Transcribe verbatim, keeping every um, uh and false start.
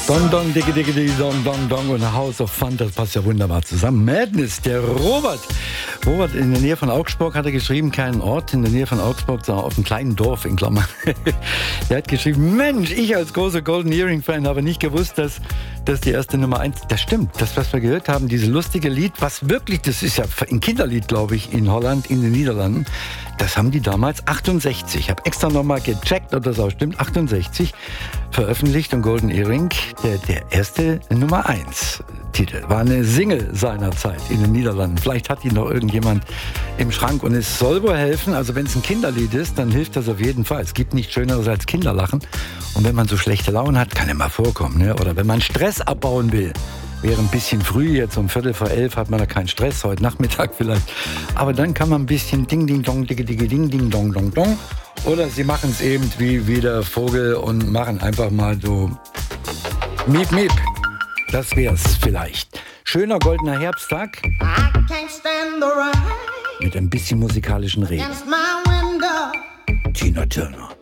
Dong, dong, dicke, dicke, dicke, dong, dong, dong und House of Fun, das passt ja wunderbar zusammen. Madness, der Robert. Robert in der Nähe von Augsburg hat er geschrieben, keinen Ort in der Nähe von Augsburg, sondern auf einem kleinen Dorf in Klammern. Der hat geschrieben, Mensch, ich als großer Golden Earring-Fan habe nicht gewusst, dass das die erste Nummer eins, das stimmt, das, was wir gehört haben, dieses lustige Lied, was wirklich, das ist ja ein Kinderlied, glaube ich, in Holland, in den Niederlanden, das haben die damals achtundsechzig, ich habe extra nochmal gecheckt, ob das auch stimmt, achtundsechzig veröffentlicht und Golden Earring, der, der erste Nummer eins Titel, war eine Single seiner Zeit in den Niederlanden. Vielleicht hat ihn noch irgendjemand im Schrank und es soll wohl helfen, also wenn es ein Kinderlied ist, dann hilft das auf jeden Fall. Es gibt nichts Schöneres als Kinderlachen und wenn man so schlechte Laune hat, kann ja mal vorkommen, ne? Oder wenn man Stress abbauen will. Wäre ein bisschen früh, jetzt um Viertel vor elf hat man da keinen Stress, heute Nachmittag vielleicht. Aber dann kann man ein bisschen Ding, Ding, Dong, Ding, Ding, Ding, Ding, Dong, Dong, Dong. Oder sie machen es eben wie, wie der Vogel und machen einfach mal so Miep, Miep. Das wär's vielleicht. Schöner goldener Herbsttag mit ein bisschen musikalischen Reden. Tina Turner.